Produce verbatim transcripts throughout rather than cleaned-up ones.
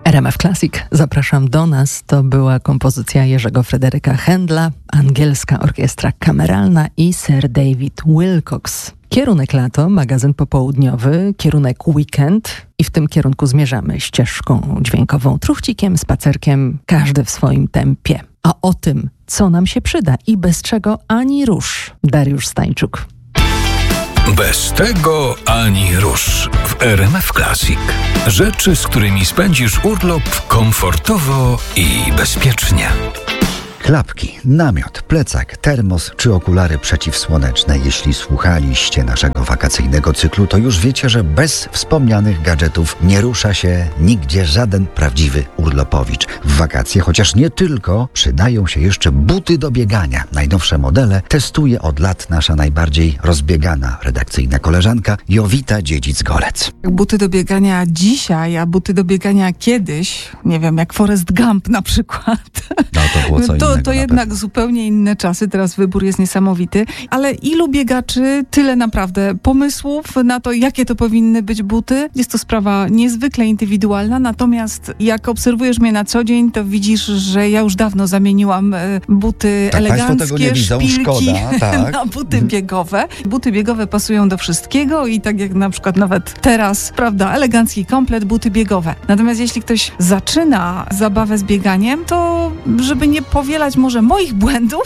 R M F Classic. Zapraszam do nas. To była kompozycja Jerzego Fryderyka Händla, angielska orkiestra kameralna i Sir David Willcocks. Kierunek lato, magazyn popołudniowy, kierunek weekend i w tym kierunku zmierzamy ścieżką dźwiękową, truchcikiem, spacerkiem, każdy w swoim tempie. A o tym, co nam się przyda i bez czego ani rusz. Dariusz Stańczuk. Bez tego ani rusz w R M F Classic. Rzeczy, z którymi spędzisz urlop komfortowo i bezpiecznie. Klapki, namiot, plecak, termos czy okulary przeciwsłoneczne. Jeśli słuchaliście naszego wakacyjnego cyklu, to już wiecie, że bez wspomnianych gadżetów nie rusza się nigdzie żaden prawdziwy urlopowicz. W wakacje, chociaż nie tylko, przydają się jeszcze buty do biegania. Najnowsze modele testuje od lat nasza najbardziej rozbiegana redakcyjna koleżanka Jowita Dziedzic-Golec. Buty do biegania dzisiaj, a buty do biegania kiedyś, nie wiem, jak Forrest Gump na przykład. No to było co innego. To, to jednak zupełnie inne czasy, teraz wybór jest niesamowity, ale ilu biegaczy, tyle naprawdę pomysłów na to, jakie to powinny być buty. Jest to sprawa niezwykle indywidualna, natomiast jak obserwujesz mnie na co dzień, to widzisz, że ja już dawno zamieniłam buty tak, eleganckie, tego nie widzą, szpilki szkoda, tak. na buty biegowe. Buty biegowe pasują do wszystkiego i tak jak na przykład nawet teraz, prawda, elegancki komplet, buty biegowe. Natomiast jeśli ktoś zaczyna zabawę z bieganiem, to żeby nie powielać może moich błędów,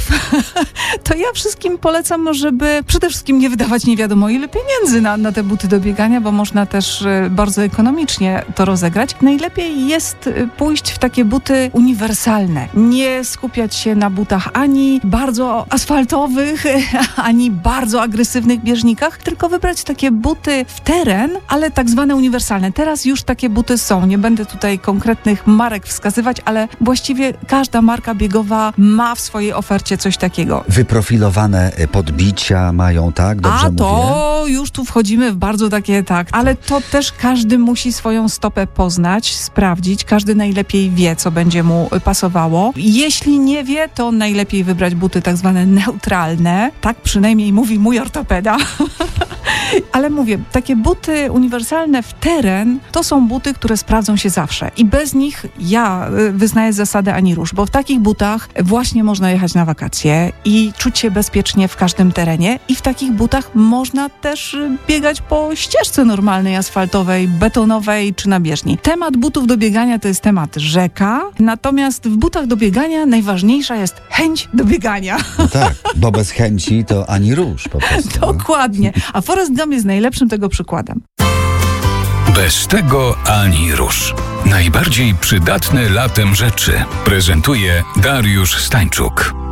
to ja wszystkim polecam, żeby przede wszystkim nie wydawać nie wiadomo ile pieniędzy na, na te buty do biegania, bo można też bardzo ekonomicznie to rozegrać. Najlepiej jest pójść w takie buty uniwersalne. Nie skupiać się na butach ani bardzo asfaltowych, ani bardzo agresywnych bieżnikach, tylko wybrać takie buty w teren, ale tak zwane uniwersalne. Teraz już takie buty są. Nie będę tutaj konkretnych marek wskazywać, ale właściwie każda marka biegowa ma w swojej ofercie coś takiego. Wyprofilowane podbicia mają, tak? Dobrze A to mówię? już tu wchodzimy w bardzo takie, tak. Ale to też każdy musi swoją stopę poznać, sprawdzić. Każdy najlepiej wie, co będzie mu pasowało. Jeśli nie wie, to najlepiej wybrać buty tak zwane neutralne. Tak przynajmniej mówi mój ortopeda. Ale mówię, takie buty uniwersalne w teren to są buty, które sprawdzą się zawsze. I bez nich ja wyznaję zasadę ani rusz, bo w takich butach właśnie można jechać na wakacje i czuć się bezpiecznie w każdym terenie. I w takich butach można też biegać po ścieżce normalnej, asfaltowej, betonowej czy na bieżni. Temat butów do biegania to jest temat rzeka, natomiast w butach do biegania najważniejsza jest chęć do biegania. No tak, bo bez chęci to ani rusz po prostu. Dokładnie. A Forrest Gump jest najlepszym tego przykładem. Bez tego ani rusz. Najbardziej przydatne latem rzeczy prezentuje Dariusz Stańczuk.